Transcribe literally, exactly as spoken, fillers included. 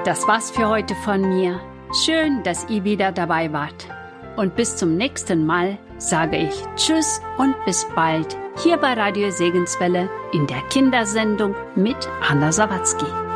Das war's für heute von mir. Schön, dass ihr wieder dabei wart. Und bis zum nächsten Mal sage ich Tschüss und bis bald hier bei Radio Segenswelle in der Kindersendung mit Anna Sawatzki.